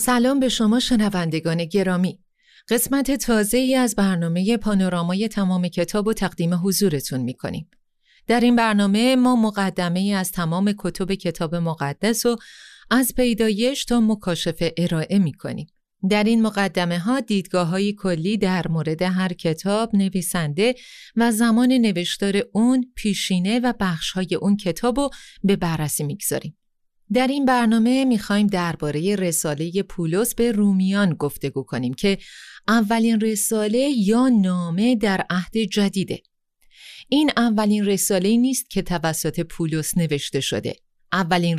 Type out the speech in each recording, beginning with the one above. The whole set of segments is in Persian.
سلام به شما شنوندگان گرامی. قسمت تازه‌ای از برنامه پانورامای تمام کتاب و تقدیم حضورتون می‌کنیم. در این برنامه ما مقدمه‌ای از تمام کتب کتاب مقدس و از پیدایش تا مکاشفه ارائه می‌کنیم. در این مقدمه‌ها دیدگاه‌های کلی در مورد هر کتاب، نویسنده و زمان نوشتار اون، پیشینه و بخش‌های اون کتاب رو به بررسی می‌گذاریم. در این برنامه می‌خوایم درباره رساله پولس به رومیان گفتگو کنیم که اولین رساله یا نامه در عهد جدیده. این اولین رساله نیست که توسط پولس نوشته شده. اولین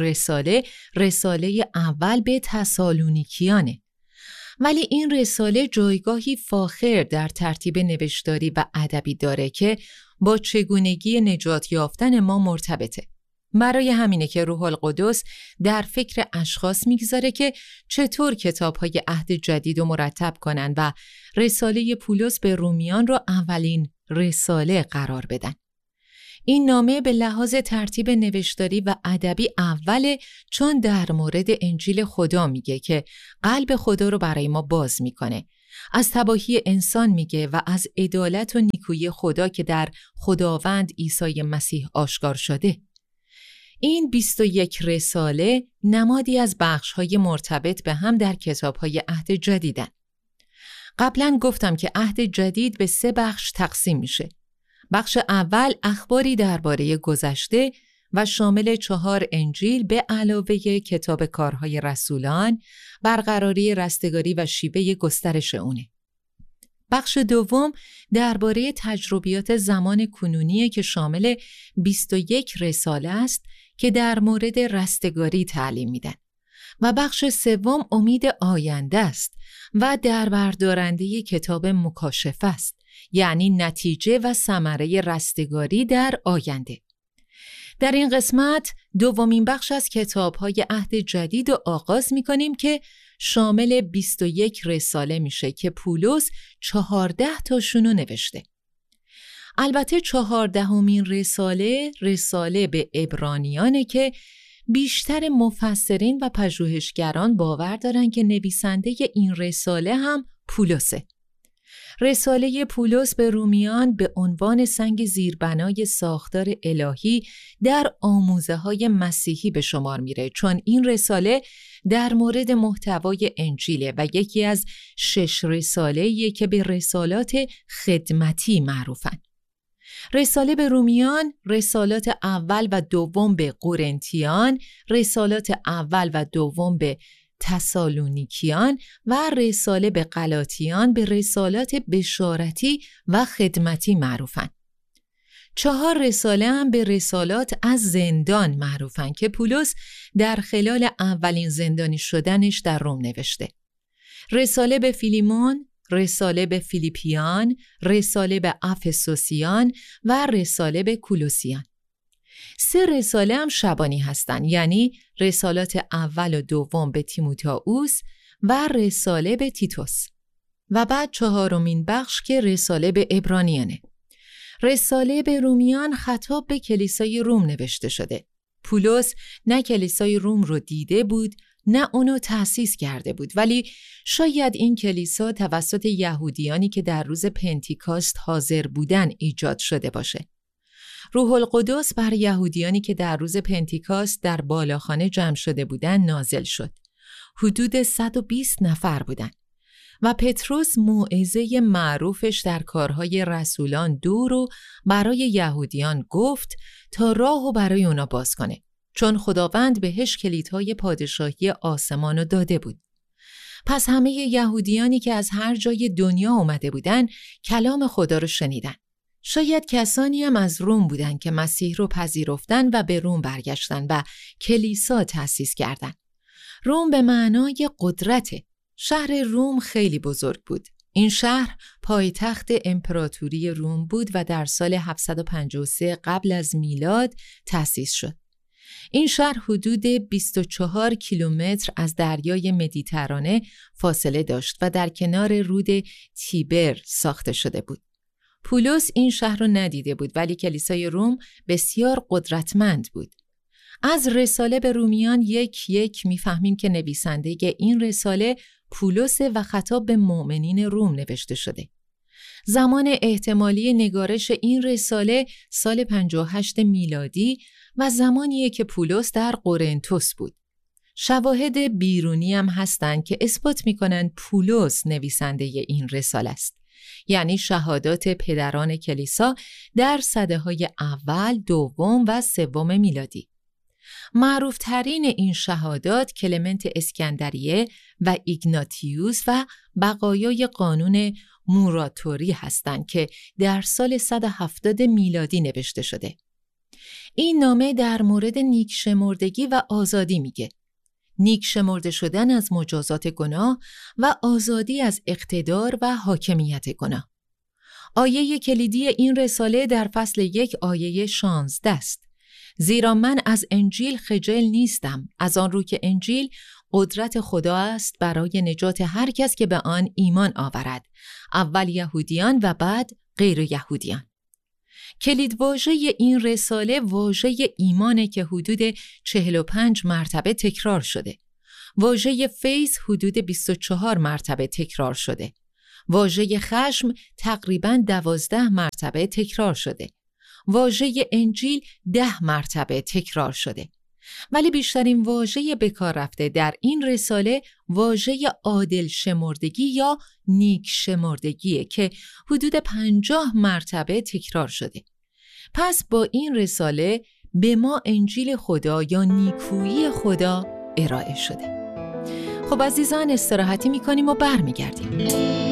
رساله اول به تسالونیکیانه. ولی این رساله جایگاهی فاخر در ترتیب نوشتاری و ادبی داره که با چگونگی نجات یافتن ما مرتبطه. برای همینه که روح القدس در فکر اشخاص میگذاره که چطور کتاب‌های عهد جدید رو مرتب کنن و رساله پولس به رومیان رو اولین رساله قرار بدن. این نامه به لحاظ ترتیب نوشتاری و ادبی اوله، چون در مورد انجیل خدا میگه که قلب خدا رو برای ما باز میکنه. از تباهی انسان میگه و از عدالت و نیکویی خدا که در خداوند عیسی مسیح آشکار شده. این 21 رساله نمادی از بخش‌های مرتبط به هم در کتاب‌های عهد جدیدن. قبلا گفتم که عهد جدید به 3 بخش تقسیم میشه. بخش اول اخباری درباره گذشته و شامل 4 انجیل به علاوه کتاب کارهای رسولان، برقراری رستگاری و شیوه گسترش اونه. بخش دوم درباره تجربیات زمان کنونیه که شامل 21 رساله است که در مورد رستگاری تعلیم میدن. و بخش سوم امید آینده است و دربردارنده کتاب مکاشفه است، یعنی نتیجه و ثمره رستگاری در آینده. در این قسمت دومین بخش از کتاب‌های عهد جدید رو آغاز می‌کنیم که شامل 21 رساله میشه که پولس 14 تاشونو نوشته. البته 14مین رساله به عبرانیانه که بیشتر مفسرین و پژوهشگران باور دارن که نویسنده این رساله هم پولسه. رساله پولس به رومیان به عنوان سنگ زیربنای ساختار الهی در آموزه‌های مسیحی به شمار میره، چون این رساله در مورد محتوای انجیله و یکی از 6 رساله‌ایه که به رسالات خدمتی معروفن. رساله به رومیان، رسالات اول و دوم به قرنتیان، رسالات اول و دوم به تسالونیکیان و رساله به غلاطیان به رسالات بشارتی و خدمتی معروفن. 4 رساله هم به رسالات از زندان معروفن که پولس در خلال اولین زندانی شدنش در روم نوشته. رساله به فیلیمون، رساله به فیلیپیان، رساله به افسوسیان و رساله به کولوسیان. 3 رساله هم شبانی هستن، یعنی رسالات اول و دوم به تیموتائوس و رساله به تیتوس. و بعد 4مین بخش که رساله به عبرانیانه. رساله به رومیان خطاب به کلیسای روم نوشته شده. پولس نه کلیسای روم رو دیده بود، نه اونو تأسیس کرده بود، ولی شاید این کلیسا توسط یهودیانی که در روز پنتیکاست حاضر بودن ایجاد شده باشه. روح القدس بر یهودیانی که در روز پنتیکاست در بالاخانه جمع شده بودن نازل شد. حدود 120 نفر بودن. و پتروس موعظه معروفش در کارهای رسولان 2 رو برای یهودیان گفت تا راهو برای اونا باز کنه، چون خداوند بهش کلیدهای پادشاهی آسمانو داده بود. پس همه یهودیانی که از هر جای دنیا اومده بودن کلام خدا رو شنیدن. شاید کسانی هم از روم بودن که مسیح رو پذیرفتن و به روم برگشتن و کلیسا تأسیس کردن. روم به معنای قدرته. شهر روم خیلی بزرگ بود. این شهر پایتخت امپراتوری روم بود و در سال 753 قبل از میلاد تأسیس شد. این شهر حدود 24 کیلومتر از دریای مدیترانه فاصله داشت و در کنار رود تیبر ساخته شده بود. پولس این شهر رو ندیده بود، ولی کلیسای روم بسیار قدرتمند بود. از رساله به رومیان 1:1 میفهمیم که نویسنده این رساله پولس و خطاب به مؤمنین روم نوشته شده. زمان احتمالی نگارش این رساله سال 58 میلادی و زمانیه که پولس در قرنتس بود. شواهد بیرونی هم هستن که اثبات میکنن پولس نویسنده این رساله است. یعنی شهادات پدران کلیسا در سده‌های اول، دوم و سوم میلادی. معروف ترین این شهادات کلمنت اسکندریه و ایگناتیوس و بقایای قانون موراتوری هستند که در سال 170 میلادی نوشته شده. این نامه در مورد نیکشمردگی و آزادی میگه. نیکشمرده شدن از مجازات گناه و آزادی از اقتدار و حاکمیت گناه. آیه کلیدی این رساله در فصل 1 آیه 16 است. زیرا من از انجیل خجل نیستم، از آن رو که انجیل قدرت خدا است برای نجات هر کس که به آن ایمان آورد، اول یهودیان و بعد غیر یهودیان. کلید واژه این رساله واژه ایمانه که حدود 45 مرتبه تکرار شده. واژه فیض حدود 24 مرتبه تکرار شده. واژه خشم تقریباً 12 مرتبه تکرار شده. واژه انجیل 10 مرتبه تکرار شده. ولی بیشترین واژه به کار رفته در این رساله واژه عادل شمردگی یا نیک شمردگیه که حدود 50 مرتبه تکرار شده. پس با این رساله به ما انجیل خدا یا نیکویی خدا ارائه شده. خب عزیزان، استراحتی میکنیم و برمیگردیم.